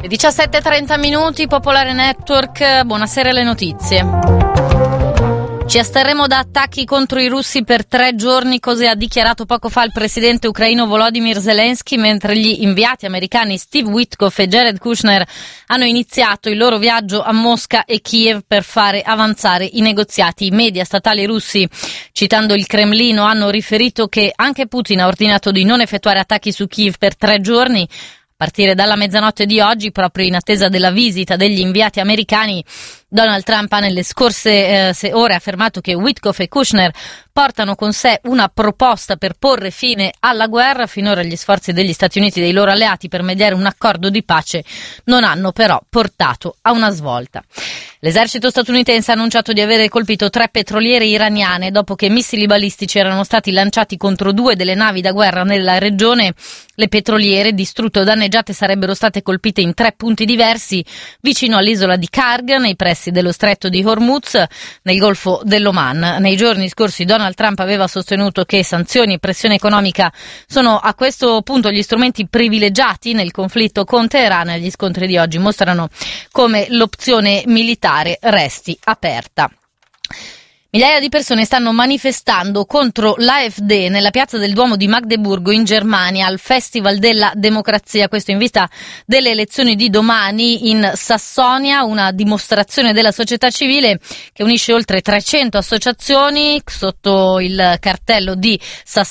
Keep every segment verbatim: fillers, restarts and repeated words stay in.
diciassette e trenta minuti, Popolare Network, buonasera, le notizie. Ci asterremo da attacchi contro i russi per tre giorni, così ha dichiarato poco fa il presidente ucraino Volodymyr Zelensky, mentre gli inviati americani Steve Witkoff e Jared Kushner hanno iniziato il loro viaggio a Mosca e Kiev per fare avanzare i negoziati. I media statali russi, citando il Cremlino, hanno riferito che anche Putin ha ordinato di non effettuare attacchi su Kiev per tre giorni, a partire dalla mezzanotte di oggi, proprio in attesa della visita degli inviati americani. Donald Trump ha nelle scorse eh, ore affermato che Witkoff e Kushner portano con sé una proposta per porre fine alla guerra. Finora gli sforzi degli Stati Uniti e dei loro alleati per mediare un accordo di pace non hanno però portato a una svolta. L'esercito statunitense ha annunciato di avere colpito tre petroliere iraniane dopo che missili balistici erano stati lanciati contro due delle navi da guerra nella regione. Le petroliere, distrutte o danneggiate, sarebbero state colpite in tre punti diversi, vicino all'isola di Karg, nei pressi dello stretto di Hormuz, nel Golfo dell'Oman. Nei giorni scorsi Donald Trump aveva sostenuto che sanzioni e pressione economica sono a questo punto gli strumenti privilegiati nel conflitto con Teheran. Gli scontri di oggi mostrano come l'opzione militare resti aperta. Migliaia di persone stanno manifestando contro l'A F D nella piazza del Duomo di Magdeburgo in Germania al Festival della Democrazia, questo in vista delle elezioni di domani in Sassonia, una dimostrazione della società civile che unisce oltre trecento associazioni sotto il cartello di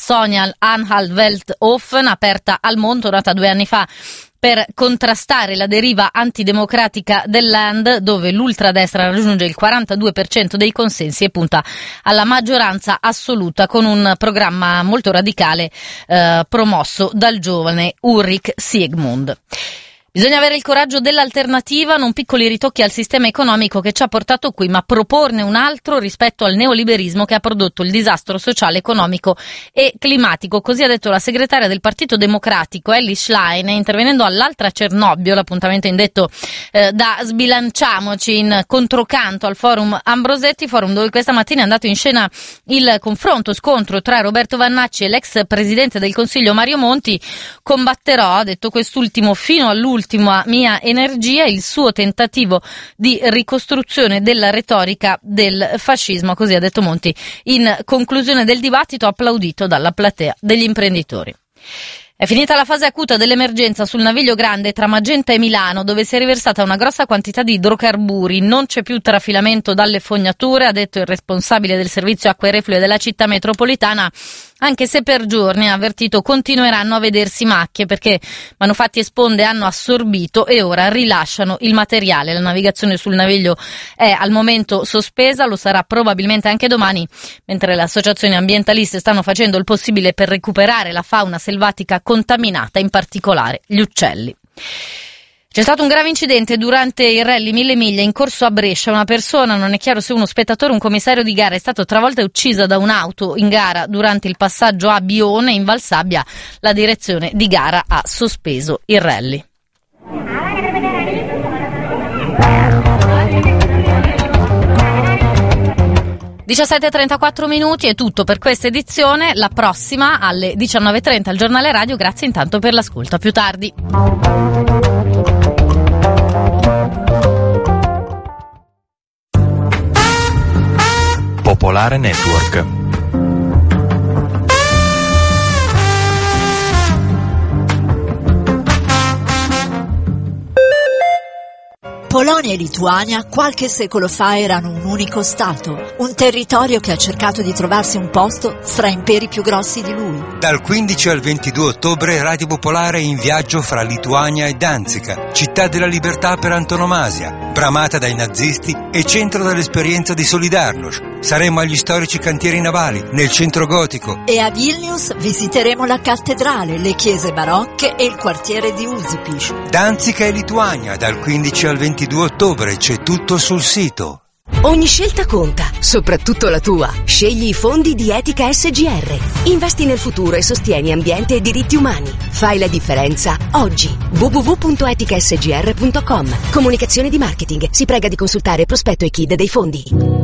Sassonia-Anhalt-Welthofen, aperta al mondo, nata due anni fa per contrastare la deriva antidemocratica del Land, dove l'ultradestra raggiunge il quarantadue per cento dei consensi e punta alla maggioranza assoluta con un programma molto radicale eh, promosso dal giovane Ulrich Siegmund. Bisogna avere il coraggio dell'alternativa, non piccoli ritocchi al sistema economico che ci ha portato qui, ma proporne un altro rispetto al neoliberismo che ha prodotto il disastro sociale, economico e climatico. Così ha detto la segretaria del Partito Democratico, Elly Schlein, intervenendo all'altra Cernobbio, l'appuntamento indetto eh, da Sbilanciamoci in controcanto al forum Ambrosetti, forum dove questa mattina è andato in scena il confronto, scontro tra Roberto Vannacci e l'ex presidente del Consiglio Mario Monti. Combatterò, ha detto quest'ultimo, fino all'ultimo mia energia, il suo tentativo di ricostruzione della retorica del fascismo, così ha detto Monti in conclusione del dibattito, applaudito dalla platea degli imprenditori. È finita la fase acuta dell'emergenza sul Naviglio Grande tra Magenta e Milano, dove si è riversata una grossa quantità di idrocarburi. Non c'è più trafilamento dalle fognature, ha detto il responsabile del servizio acque reflue della città metropolitana, anche se per giorni, ha avvertito, continueranno a vedersi macchie perché Manufatti e Sponde hanno assorbito e ora rilasciano il materiale. La navigazione sul Naviglio è al momento sospesa, lo sarà probabilmente anche domani, mentre le associazioni ambientaliste stanno facendo il possibile per recuperare la fauna selvatica contaminata, in particolare gli uccelli. C'è stato un grave incidente durante il rally Mille Miglia in corso a Brescia. Una persona, non è chiaro se uno spettatore o un commissario di gara, è stato travolta e uccisa da un'auto in gara durante il passaggio a Bione in Valsabbia. La direzione di gara ha sospeso il rally. diciassette e trentaquattro minuti è tutto per questa edizione, la prossima alle diciannove e trenta al Giornale Radio. Grazie intanto per l'ascolto, a più tardi. Popolare Network. Polonia e Lituania qualche secolo fa erano un unico stato, un territorio che ha cercato di trovarsi un posto fra imperi più grossi di lui. Dal quindici al ventidue ottobre Radio Popolare è in viaggio fra Lituania e Danzica, città della libertà per antonomasia, bramata dai nazisti e centro dell'esperienza di Solidarnosc. Saremo agli storici cantieri navali, nel centro gotico. E a Vilnius visiteremo la cattedrale, le chiese barocche e il quartiere di Užupis. Danzica e Lituania, dal quindici al ventidue ottobre, c'è tutto sul sito. Ogni scelta conta, soprattutto la tua. Scegli i fondi di Etica S G R. Investi nel futuro e sostieni ambiente e diritti umani. Fai la differenza oggi. w w w punto etica s g r punto com. Comunicazione di marketing. Si prega di consultare prospetto e K I D dei fondi.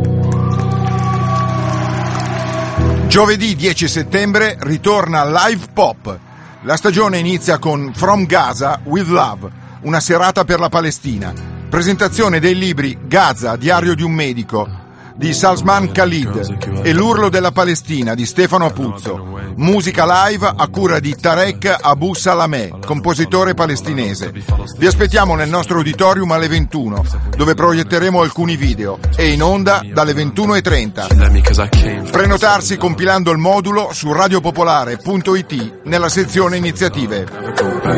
Giovedì dieci settembre ritorna Live Pop. La stagione inizia con From Gaza with Love, una serata per la Palestina. Presentazione dei libri Gaza, diario di un medico, di Salman Khalid, e L'urlo della Palestina di Stefano Apuzzo. Musica live a cura di Tarek Abu Salameh, compositore palestinese. Vi aspettiamo nel nostro auditorium alle ventuno, dove proietteremo alcuni video, e in onda dalle ventuno e trenta. Prenotarsi compilando il modulo su radiopopolare punto it nella sezione iniziative.